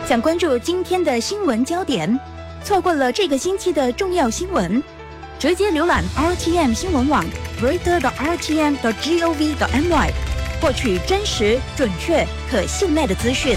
想关注今天的新闻焦点，错过了这个星期的重要新闻，直接浏览 RTM 新闻网 reader.rtm.gov.my， 获取真实、准确、可信赖的资讯。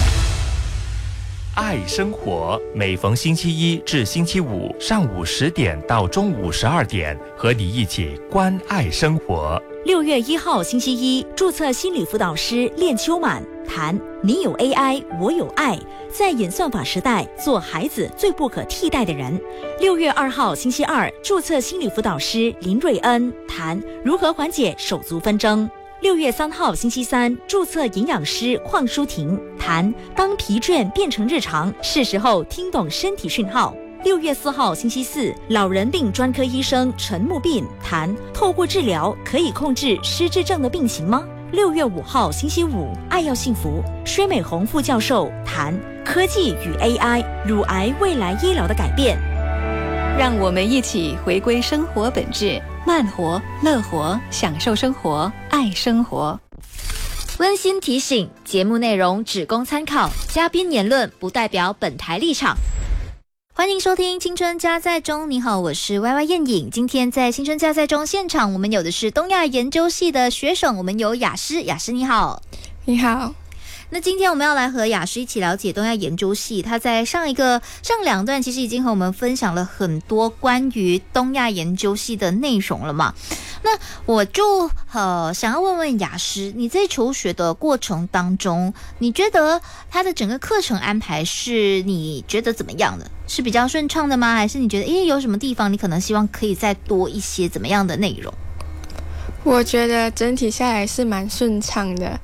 爱生活，每逢星期一至星期五上午10点到中午12点，和你一起关爱生活。 6月1号星期一，注册心理辅导师练秋满谈你有 AI， 我有爱，在演算法时代，做孩子最不可替代的人。6月2号星期二，注册心理辅导师林瑞恩谈如何缓解手足纷争。6月3号星期三，注册营养师邝淑婷谈当疲倦变成日常，是时候听懂身体讯号。6月4号星期四，老人病专科医生陈木斌谈透过治疗可以控制失智症的病情吗？6月5号星期五，爱要幸福，薛美红副教授谈科技与 AI 乳癌未来医疗的改变。 让我们一起回归生活本质，慢活、乐活，享受生活，爱生活。 温馨提醒：节目内容只供参考，嘉宾言论不代表本台立场。欢迎收听青春加载中，你好，我是 YY 燕颖。今天在青春加载中现场，我们有的是东亚研究系的学生，我们有雅诗。雅诗你好。 你好。 那今天我们要来和雅诗一起了解东亚研究系，他在上两段其实已经和我们分享了很多关于东亚研究系的内容了嘛。那我就想要问问雅诗，你在求学的过程当中，你觉得他的整个课程安排是你觉得怎么样的？是比较顺畅的吗？还是你觉得有什么地方你可能希望可以再多一些怎么样的内容？ 我觉得整体下来是蛮顺畅的，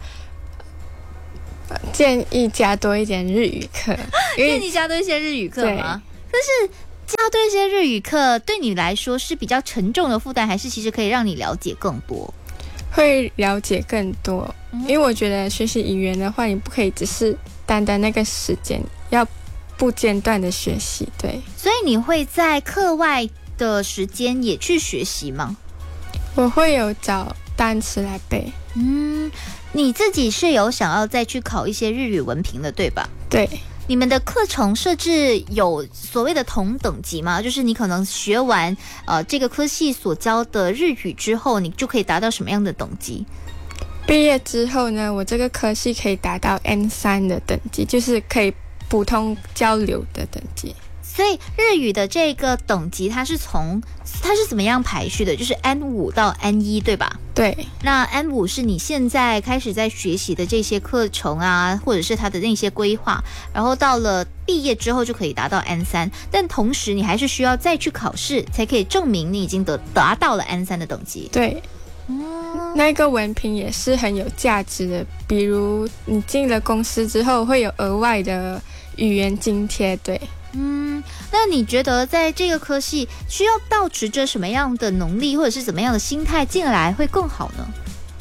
建议加多一点日语课。 建议加多一些日语课吗？但是加多一些日语课对你来说是比较沉重的负担，还是其实可以让你了解更多？ 会了解更多，因为我觉得学习语言的话，你不可以只是单单那个时间，要不间断的学习。对， 所以你会在课外的时间也去学习吗？ 我会有找单词来背。 你自己是有想要再去考一些日语文凭的，对吧？ 对。 你们的课程设置有所谓的同等级吗？就是你可能学完这个科系所教的日语之后，你就可以达到什么样的等级？ 毕业之后呢，我这个科系可以达到 N3 的等级，就是可以普通交流的等级。 所以日语的这个等级它是怎么样排序的？就是 N5 到 N1 对吧？ 对。 那 N5 是你现在开始在学习的这些课程啊，或者是它的那些规划，然后到了毕业之后就可以达到 N3， 但同时你还是需要再去考试才可以证明你已经达到了 N3 的等级。 对。那个文凭也是很有价值的，比如你进了公司之后会有额外的语言津贴。对。 那你觉得在这个科系需要保持着什么样的能力或者是怎么样的心态进来会更好呢？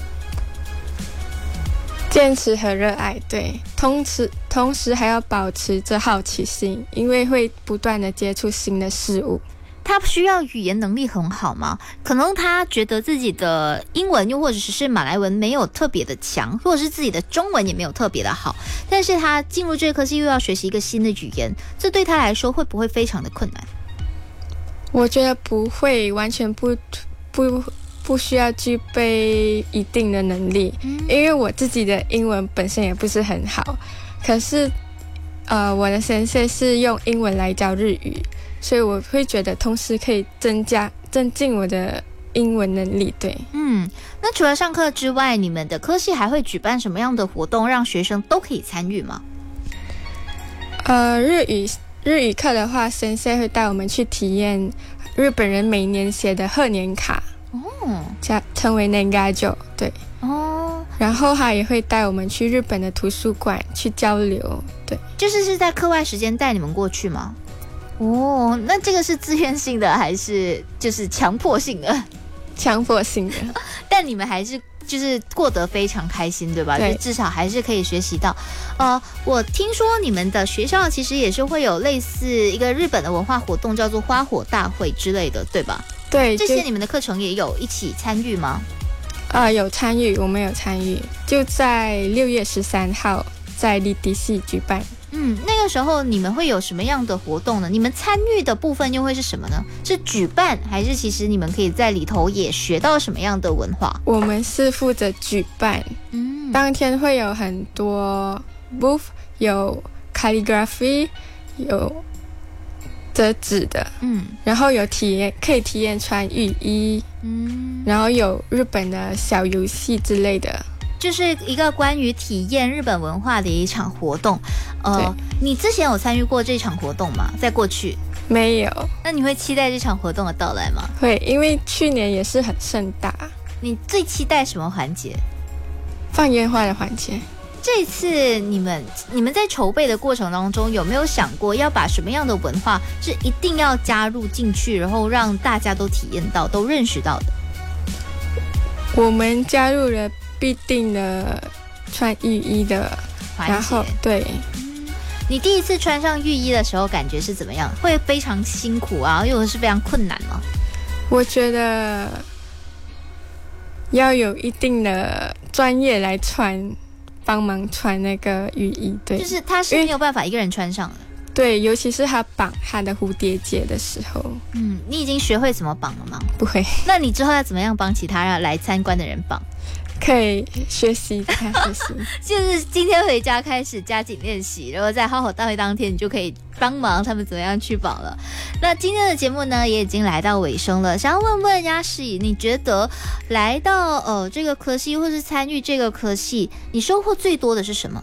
坚持和热爱，对，同时还要保持着好奇心，因为会不断的接触新的事物。 他需要语言能力很好吗？可能他觉得自己的英文又或者是马来文没有特别的强，或者是自己的中文也没有特别的好，但是他进入这个科系又要学习一个新的语言，这对他来说会不会非常的困难？ 我觉得不会，完全不需要具备一定的能力，因为我自己的英文本身也不是很好，可是我的先生是用英文来教日语，所以我会觉得同时可以增进我的英文能力。对。 那除了上课之外，你们的科系还会举办什么样的活动让学生都可以参与吗？ 日语课的话，先生会带我们去体验日本人每年写的贺年卡，称为年賀状。对。然后他也会带我们去日本的图书馆去交流。对。 是在课外时间带你们过去吗？那这个是自愿性的还是就是强迫性的？ 强迫性的。 但你们还是就是过得非常开心，对吧？ 对， 就至少还是可以学习到。我听说你们的学校其实也是会有类似一个日本的文化活动，叫做花火大会之类的，对吧？ 对。 这些你们的课程也有一起参与吗？ 有参与，我们有参与，就在6月13号在立迪系举办。 那个时候你们会有什么样的活动呢？你们参与的部分又会是什么呢？是举办，还是其实你们可以在里头也学到什么样的文化？ 我们是负责举办，当天会有很多 booth， 有 calligraphy， 有折纸的，然后有可以体验穿浴衣，然后有日本的小游戏之类的， 就是一个关于体验日本文化的一场活动。你之前有参与过这场活动吗？在过去没有。 那你会期待这场活动的到来吗？ 会，因为去年也是很盛大。 你最期待什么环节？ 放烟花的环节。 这次你们在筹备的过程当中，有没有想过要把什么样的文化是一定要加入进去，然后让大家都体验到、都认识到的？ 我们加入了必定的穿浴衣的环节。 然后对， 你第一次穿上浴衣的时候感觉是怎么样？会非常辛苦啊，又是非常困难吗？ 我觉得要有一定的专业来帮忙穿那个浴衣。对， 就是他是没有办法一个人穿上的。 对，尤其是他绑他的蝴蝶结的时候。 你已经学会怎么绑了吗？ 不会。 那你之后要怎么样帮其他来参观的人绑？ 可以学习， 就是今天回家开始加紧练习，然后在好好大会当天，你就可以帮忙他们怎么样去绑了。那今天的节目呢，也已经来到尾声了。想要问问鸭诗怡，你觉得来到这个科系，或是参与这个科系，你收获最多的是什么？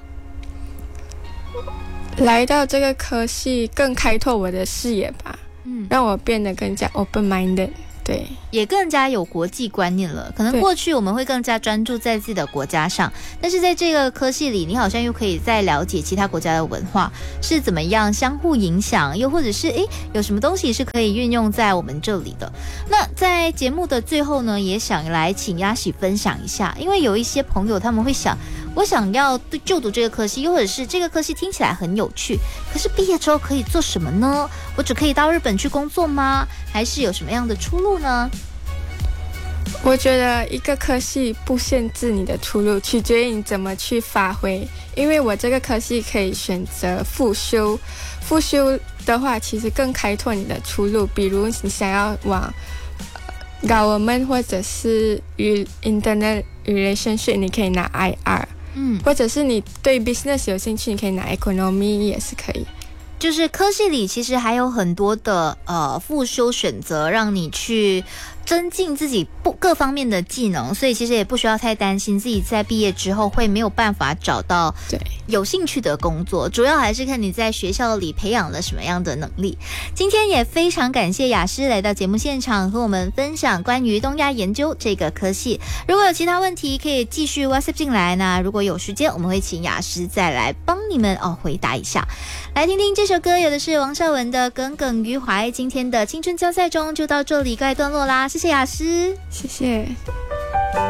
来到这个科系，更开拓我的视野吧，让我变得更加 open-minded。对， 也更加有国际观念了。可能过去我们会更加专注在自己的国家上，但是在这个科系里，你好像又可以再了解其他国家的文化是怎么样相互影响，又或者是有什么东西是可以运用在我们这里的。那在节目的最后呢，也想来请鸭喜分享一下，因为有一些朋友他们会想，我想要就读这个科系，又或者是这个科系听起来很有趣，可是毕业之后可以做什么呢？我只可以到日本去工作吗？还是有什么样的出路呢？ 我觉得一个科系不限制你的出路，取决于你怎么去发挥。因为我这个科系可以选择复修的话，其实更开拓你的出路。比如你想要往government 或者是internal relationship， 你可以拿 IR，或者是你对 business 有兴趣，你可以拿 economy 也是可以。 就是科系里其实还有很多的复修选择，让你去增进自己各方面的技能，所以其实也不需要太担心自己在毕业之后会没有办法找到有兴趣的工作，主要还是看你在学校里培养了什么样的能力。今天也非常感谢雅诗来到节目现场和我们分享关于东亚研究这个科系。如果有其他问题可以继续 WhatsApp 进来，那如果有时间我们会请雅诗再来帮你们回答一下。来听听这首歌，有的是王韶文的耿耿于怀。今天的青春交赛中就到这里告一段落啦，谢谢雅诗， 谢谢。